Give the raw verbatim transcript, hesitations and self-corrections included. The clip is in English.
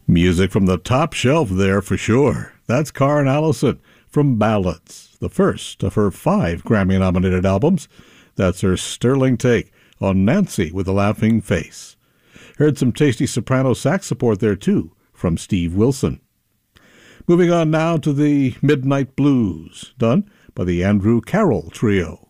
Music from the top shelf there for sure. That's Karen Allison from Ballads, the first of her five Grammy-nominated albums. That's her sterling take on Nancy with a Laughing Face. Heard some tasty soprano sax support there too from Steve Wilson. Moving on now to the Midnight Blues, done by the Andrew Carroll Trio.